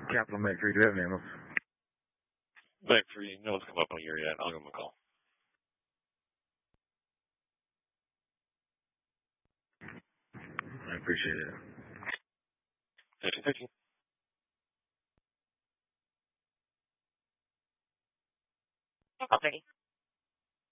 Capital Med 3, do you have an ambulance? Back 3, no one's come up on your yet. I'll give them a call. I appreciate it. Thank you. Okay.